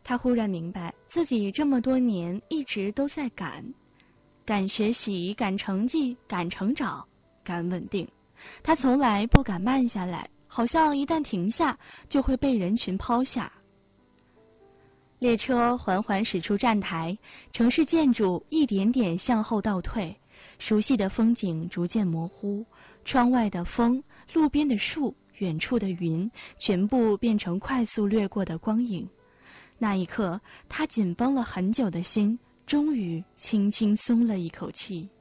他忽然明白，自己这么多年一直都在赶学习，赶成绩，赶成长，赶稳定。他从来不敢慢下来，好像一旦停下，就会被人群抛下。列车缓缓驶出站台，城市建筑一点点向后倒退，熟悉的风景逐渐模糊，窗外的风，路边的树，远处的云，全部变成快速掠过的光影。那一刻，他紧绷了很久的心终于轻轻松了一口气。